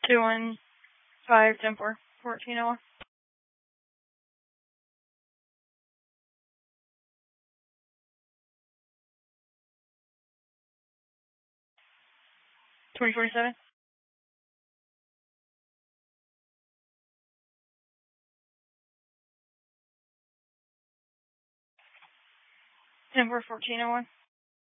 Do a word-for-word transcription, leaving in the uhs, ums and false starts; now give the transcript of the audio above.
Two one five ten four fourteen oh one. Twenty forty seven. Ten four fourteen oh one.